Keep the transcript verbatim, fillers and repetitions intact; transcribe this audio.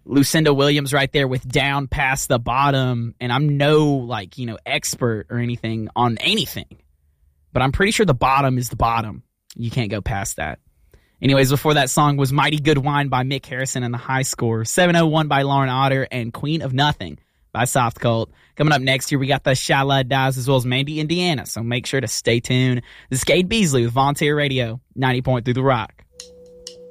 Lucinda Williams right there with Down Past the Bottom. And I'm no, like, you know, expert or anything on anything. But I'm pretty sure the bottom is the bottom. You can't go past that. Anyways, before that song was Mighty Good Wine by Mick Harrison and the High Score. seven oh one by Lauren Otter and Queen of Nothing by Soft Cult. Coming up next here, we got the Shala Dies as well as Mandy Indiana. So make sure to stay tuned. This is Cade Beasley with Volunteer Radio, ninety point three The Rock.